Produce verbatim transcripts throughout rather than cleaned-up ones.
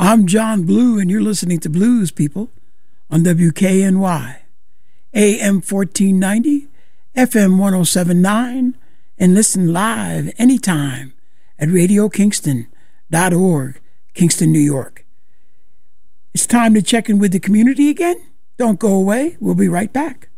I'm John Blue, and you're listening to Blues People on W K N Y, A M fourteen ninety, F M one oh seven point nine, and listen live anytime at radio kingston dot org, Kingston, New York. It's time to check in with the community again. Don't go away. We'll be right back.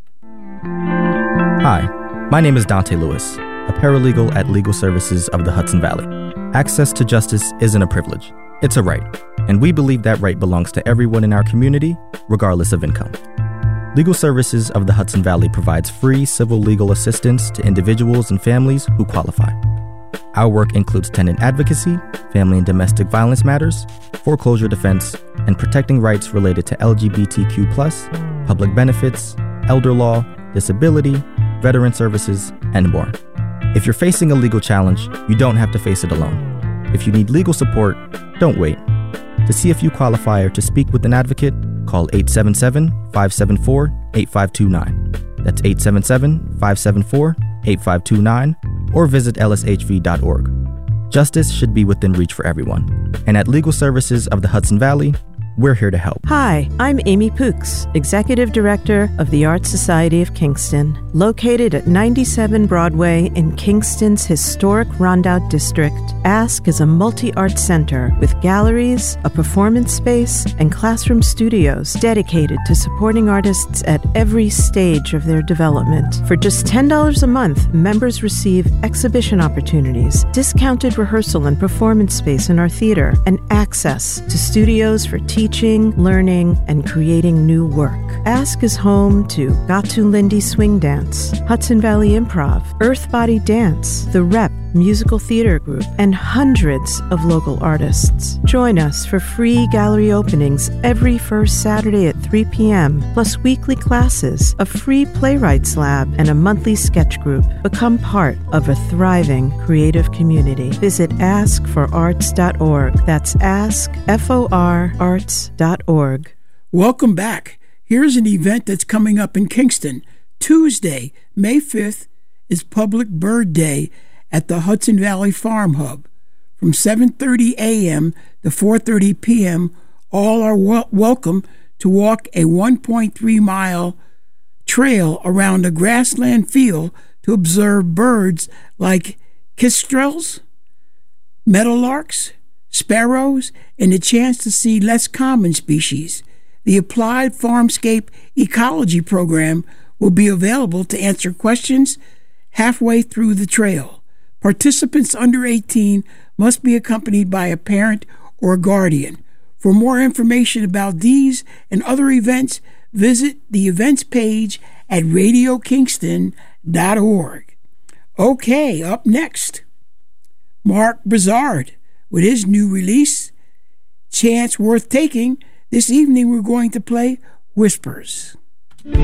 Hi, my name is Dante Lewis, a paralegal at Legal Services of the Hudson Valley. Access to justice isn't a privilege. It's a right, and we believe that right belongs to everyone in our community, regardless of income. Legal Services of the Hudson Valley provides free civil legal assistance to individuals and families who qualify. Our work includes tenant advocacy, family and domestic violence matters, foreclosure defense, and protecting rights related to L G B T Q plus, public benefits, elder law, disability, veteran services, and more. If you're facing a legal challenge, you don't have to face it alone. If you need legal support, don't wait. To see if you qualify or to speak with an advocate, call eight seven seven, five seven four, eight five two nine. That's eight seven seven, five seven four, eight five two nine, or visit L S H V dot org. Justice should be within reach for everyone. And at Legal Services of the Hudson Valley, we're here to help. Hi, I'm Amy Pooks, Executive Director of the Art Society of Kingston. Located at ninety-seven Broadway in Kingston's historic Rondout District, Ask is a multi-art center with galleries, a performance space, and classroom studios dedicated to supporting artists at every stage of their development. For just ten dollars a month, members receive exhibition opportunities, discounted rehearsal and performance space in our theater, and access to studios for teaching, Teaching, learning, and creating new work. Ask is home to Gatu Lindy Swing Dance, Hudson Valley Improv, Earth Body Dance, The Rep Musical Theater Group, and hundreds of local artists. Join us for free gallery openings every first Saturday at three p.m., plus weekly classes, a free playwrights lab, and a monthly sketch group. Become part of a thriving creative community. Visit ask for arts dot org. That's ask, F O R, arts dot org. Welcome back. Here's an event that's coming up in Kingston. Tuesday, May fifth, is Public Bird Day at the Hudson Valley Farm Hub. From seven thirty a.m. to four thirty p.m., all are wel- welcome to walk a one point three mile trail around a grassland field to observe birds like kestrels, meadowlarks, sparrows, and a chance to see less common species. The Applied Farmscape Ecology Program will be available to answer questions halfway through the trail. Participants under eighteen must be accompanied by a parent or guardian. For more information about these and other events, visit the events page at radio kingston dot org. Okay, up next, Mark Brizard with his new release, Chance Worth Taking. This evening we're going to play Whispers.